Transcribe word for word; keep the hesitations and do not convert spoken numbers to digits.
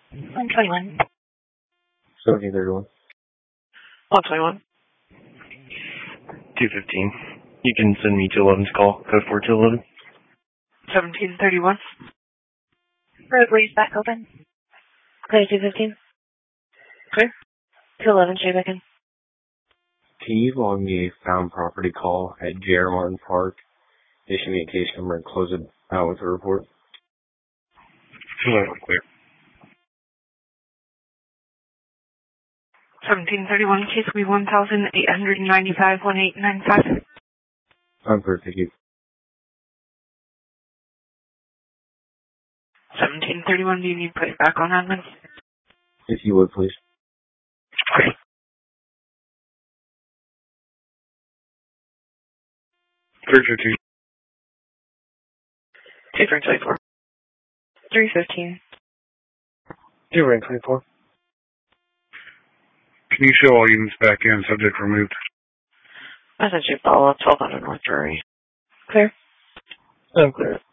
one twenty-one. seventeen thirty-one. one twenty-one. two fifteen. You can send me to eleven's call, code four two eleven. seventeen thirty-one. Roadway's back open. Clear two fifteen. Clear. two eleven, stay back in. Can you log me a found property call at J R Martin Park? Issue me a case number and close it out with a report. two eleven, clear. seventeen thirty-one, case will be one thousand eight hundred ninety-five, one eight nine five. I'm clear, thank you. seventeen thirty-one, do you need to put it back on admin? If you would, please. Okay. three fifteen. two twenty-four. three fifteen. two twenty-four. Can you show all units back in, subject removed? I sent you a follow-up, twelve hundred North Drury. Clear. I'm clear.